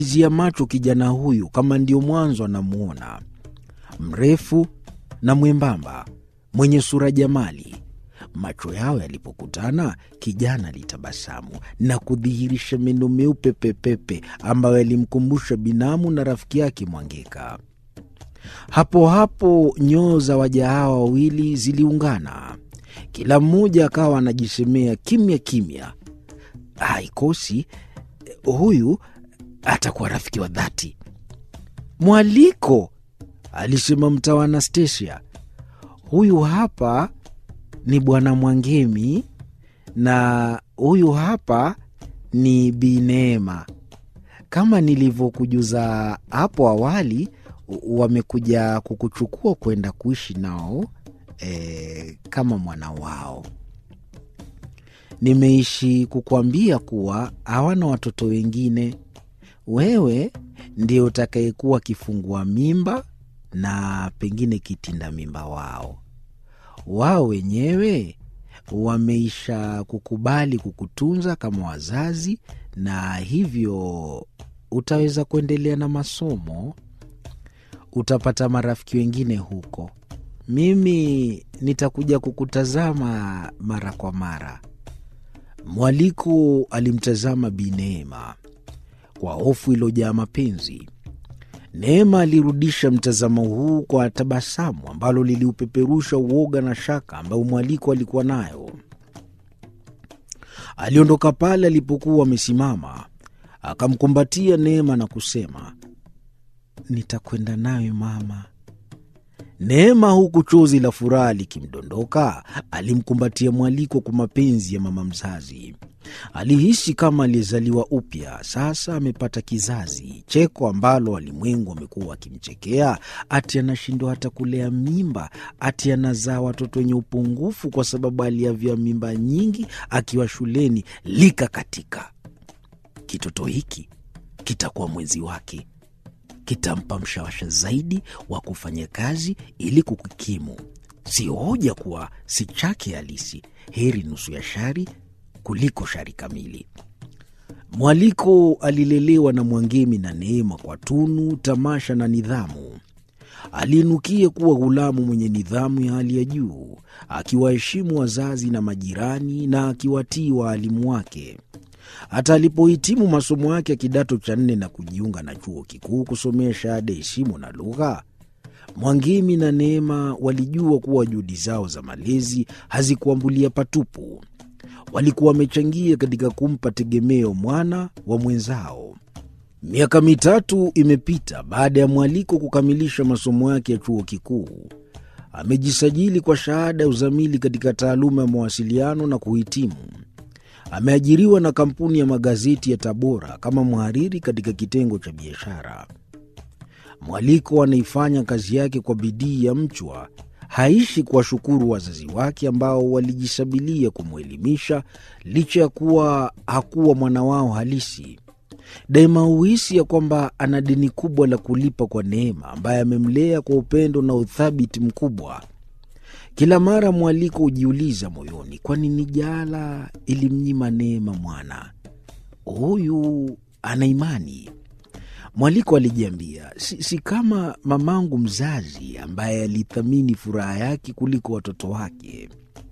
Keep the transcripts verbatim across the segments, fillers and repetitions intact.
Zia macho kijana huyu kama ndio mwanzo anamuona. Mrefu na mwembamba, mwenye sura jamali. Macho yao yalipokutana, kijana alitabasamu na kudhihirisha meno meupe pepepe ambayo yalimkumbusha binamu na rafiki yake Mwangeka. Hapo hapo nyoo za waja hawa wawili ziliungana. Kila mmoja akawa anajisemea kimya kimya, haikosi huyu atakuwa rafiki wa dhati. Mwaliko, alisema mtawa Anastasia, huyu hapa ni Bwana Mwangemi na huyu hapa ni Bi Neema. Kama nilivyokujuza hapo awali, wamekuja kukuchukua kwenda kuishi nao e, kama mwana wao. Nimeishi kukuambia kuwa hawana watoto wengine. Wewe ndio utakayekuwa kifungua mimba na pengine kitinda mimba wao. Wao wenyewe wameisha kukubali kukutunza kama wazazi, na hivyo utaweza kuendelea na masomo. Utapata marafiki wengine huko. Mimi nitakuja kukutazama mara kwa mara. Mwaliko alimtazama Bi Neema kwa hofu iliyojaa mapenzi. Neema alirudisha mtazamo huu kwa tabasamu ambalo liliupeperusha uoga na shaka ambayo Mwaliko alikuwa nayo. Aliondoka pale alipokuwa amesimama, akamkumbatia Neema na kusema, nitakwenda nawe mama. Neema, huku chozi la furaha likimdondoka, alimkumbatia Mwaliko kwa mapenzi ya mama mzazi. Alihisi kama aliyezaliwa upya. Sasa amepata kizazi, cheko ambalo walimwengu wamekuwa wakimchekea, ati anashindwa hata kulea mimba, ati anazaa watoto wenye upungufu kwa sababu aliavya mimba nyingi akiwa shuleni, likakatika. Kitoto hiki kitakuwa mwenzi wake, kitampa mshawasha zaidi wa kufanya kazi ili kukikimu. Si hoja kuwa si chake halisi, heri nusu ya shari kuliko shari kamili. Mwaliko alilelewa na Mwangemi na Neema kwa tunu, tamasha na nidhamu. Aliinukia kuwa ghulamu mwenye nidhamu ya hali ya juu, akiwaheshimu wazazi na majirani na akiwatii waalimu wake. Hata alipohitimu masomo yake ya kidato cha nne na kujiunga na chuo kikuu kusomea shahada heshima na lugha, Mwangemi na Neema walijua kuwa juhudi zao za malezi hazikuambulia patupu. Walikuwa wamechangia katika kumpa tegemeo mwana wa mwenzao. Miaka mitatu imepita baada ya Mwaliko kukamilisha masomo yake ya chuo kikuu. Amejisajili kwa shahada ya uzamili katika taaluma ya mawasiliano na kuhitimu. Ameajiriwa na kampuni ya magazeti ya Tabora kama mhariri katika kitengo cha biashara. Mwaliko anaifanya kazi yake kwa bidii ya mchwa. Haishi kuwashukuru wazazi wake ambao walijisabilia kumwelimisha licha ya kuwa hakuwa mwana wao halisi. Daima huhisi ya kwamba ana deni kubwa la kulipa kwa Neema ambaye amemlea kwa upendo na uthabiti mkubwa. Kila mara Mwaliko hujiuliza moyoni, kwa nini jala ilimnyima Neema mwana? Huyu ana imani. Mwaliko alijiambia, si, si kama mamangu mzazi ambaye alithamini furaha yake kuliko watoto wake.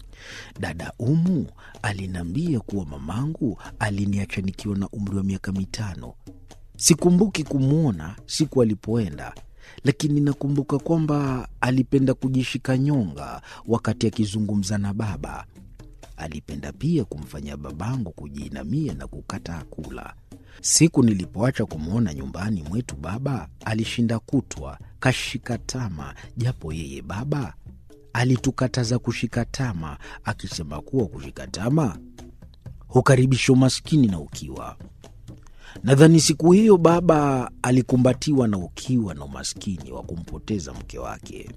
Dada Umu aliniambia kuwa mamangu aliniacha nikiwa na umri wa miaka mitano. Sikumbuki kumwona siku alipoenda, lakini nakumbuka kwamba alipenda kujishika nyonga wakati akizungumza na baba. Alipenda pia kumfanya babangu kujiinamia na kukata kula. Siku nilipoacha kumwona nyumbani mwetu, baba alishinda kutwa kashika tama, japo yeye baba alitukataza kushika tama, akisema kuwa kushika tama hukaribisha umaskini na ukiwa. Nadhani siku hiyo baba alikumbatiwa na ukiwa na umaskini wa kumpoteza mke wake.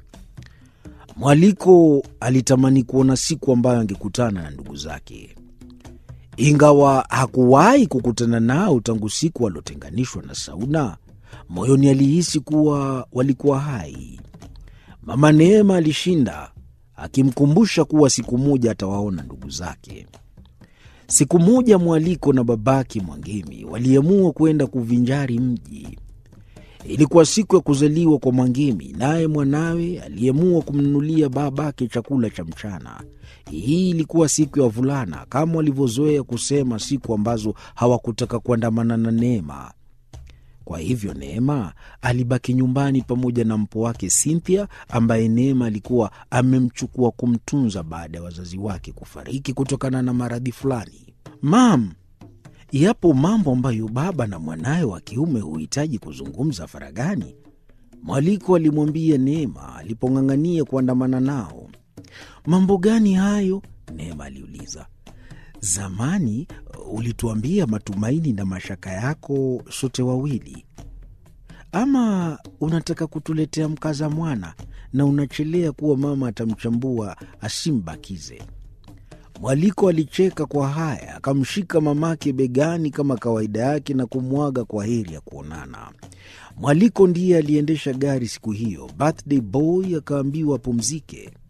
Mwaliko alitamani kuona siku ambayo angekutana na ndugu zake. Ingawa hakuwahi kukutana nao tangu siku waliotenganishwa na Sauna, moyoni alihisi kuwa walikuwa hai. Mama Neema alishinda, akimkumbusha kuwa siku moja atawaona ndugu zake. Siku moja Mwaliko na babake Mwangemi waliamua kwenda kuvinjari mji. Ilikuwa siku ya kuzaliwa kwa Mwangemi, naye mwanawe aliamua kumnunulia babake chakula cha mchana. Hii ilikuwa siku ya wavulana, kama walivyozoea kusema siku ambazo hawakutaka kuandamana na Neema. Kwa hivyo Neema alibaki nyumbani pamoja na mpo wake Cynthia, ambaye Neema alikuwa amemchukua kumtunza baada ya wazazi wake kufariki kutokana na maradhi fulani. Mam, yapo mambo ambayo baba na mwanawe wa kiume huhitaji kuzungumza faragani, Mwaliko alimwambia Neema alipong'ang'ania kuandamana nao. Mambo gani hayo? Neema aliuliza. Zamani ulituambia matumaini na mashaka yako sote wawili. Ama unataka kutuletea mkaza mwana na unachelea kuwa mama atamchambua asimbakize? Mwaliko alicheka kwa haya, akamshika mamake begani kama kawaida yake na kumwaga kwa heri ya kuonana. Mwaliko ndiye aliendesha gari siku hiyo. Birthday boy akaambiwa apumzike.